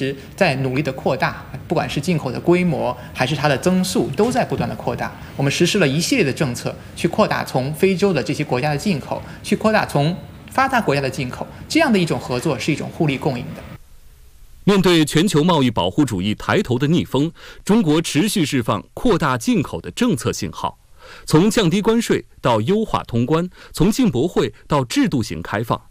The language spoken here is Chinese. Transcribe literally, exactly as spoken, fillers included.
实在努力的扩大，不管是进口的规模还是它的增速，都在不断的扩大。我们实施了一系列的政策，去扩大从非洲的这些国家的进口，去扩大从发达国家的进口，这样的一种合作是一种互利共赢的。 面对全球贸易保护主义抬头的逆风，中国持续释放扩大进口的政策信号。从降低关税到优化通关，从进博会到制度型开放，